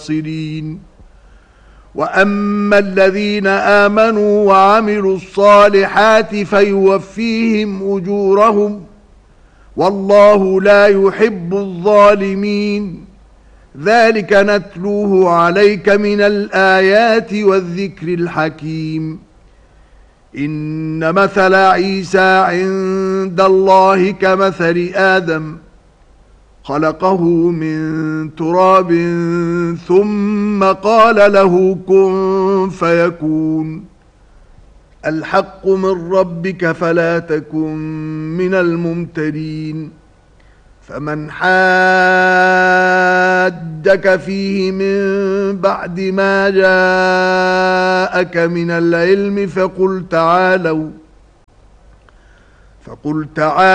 وأما الذين آمنوا وعملوا الصالحات فيوفيهم أجورهم والله لا يحب الظالمين. ذلك نتلوه عليك من الآيات والذكر الحكيم. إن مثل عيسى عند الله كمثل آدم خلقه من تراب ثم قال له كن فيكون. الحق من ربك فلا تكن من الممترين. فمن حاجك فيه من بعد ما جاءك من العلم فقل تعالوا